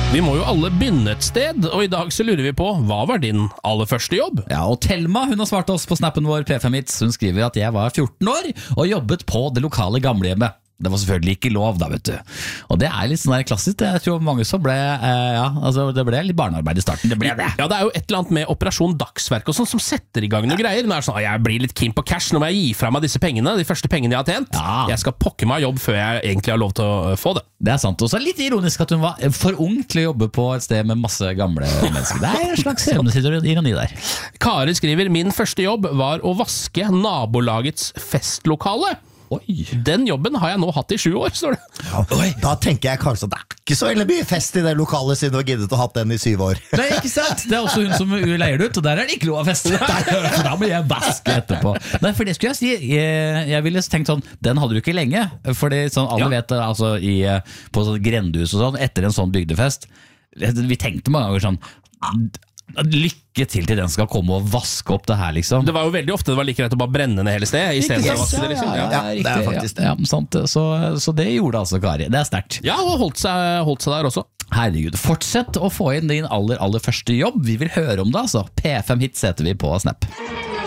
Vi må jo alle begynne et sted, og i dag så lurer vi på, hva var din aller første jobb? Ja, og Thelma, hun har svart oss på snappen vår P5 Hits. Hun skriver at jeg var 14 år og jobbet på det lokale gamlehjemmet. Det var selvfølgelig ikke lov da, vet du. Og det er litt sånn der klassisk. Jeg tror mange så ble, det ble litt barnearbeid i starten. Det ble det. Ja, det er jo et eller annet med Operasjon Dagsverk og sånn som setter i gang noen greier. Nå er det sånn, jeg blir litt keen på cash, nå må jeg gi fra meg disse pengene, de første pengene jeg har tjent. Ja. Jeg skal pokke meg jobb før jeg egentlig har lov til å få det. Det er sant. Og så er det litt ironisk at hun var for ung til å jobbe på et sted med masse gamle mennesker. Det er en slags ironi der. Kari skriver, min første jobb var å vaske nabolagets festlokale. Oi. Den jobben har jeg nå hatt i 7 år, står det. Ja, da tenker jeg kanskje at det er ikke så veldig mye fest i det lokalet siden du har giddet å ha den i 7 år. Det er ikke sant. Det er også hun som leier det ut, og der er det ikke lov å feste. Da må jeg vaske etterpå. Nei, for det skulle jeg si. Jeg ville tenkt sånn, den hadde du ikke lenge. Fordi sånn, alle vet, altså på sånn grendehus og sånn, etter en sånn bygdefest, vi tenkte mange ganger sånn, lykke til den skal komme og vaske opp det her, liksom. Det var jo veldig ofte det var like greit å bare brenne ned hele stedet i stedet for å vaske det, liksom. Ja, det er faktisk det. Ja, sant. Så det gjorde altså Kari. Det er sterkt. Ja, og holdt seg der også. Herregud, fortsett å få inn din aller første jobb. Vi vil høre om det, altså. P5 Hits heter vi på Snap.